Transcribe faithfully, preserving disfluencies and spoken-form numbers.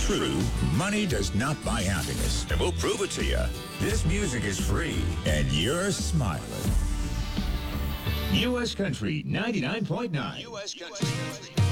true, money does not buy happiness. And we'll prove it to you. This music is free, and you're smiling. U S Country ninety-nine point nine. U S Country.